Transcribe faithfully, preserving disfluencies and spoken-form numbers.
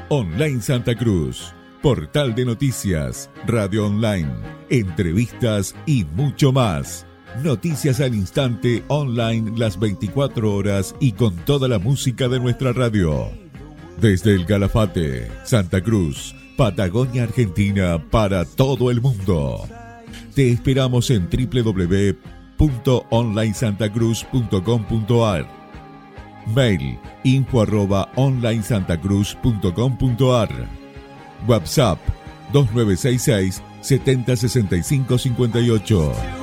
Online Santa Cruz, portal de noticias, radio online, entrevistas y mucho más. Noticias al instante online las veinticuatro horas y con toda la música de nuestra radio. Desde el Calafate, Santa Cruz, Patagonia, Argentina, para todo el mundo. Te esperamos en doble u doble u doble u punto online santa cruz punto com punto a r. Mail info arroba online santa cruz punto com punto a r. WhatsApp dos nueve seis seis, siete cero seis cinco cinco ocho.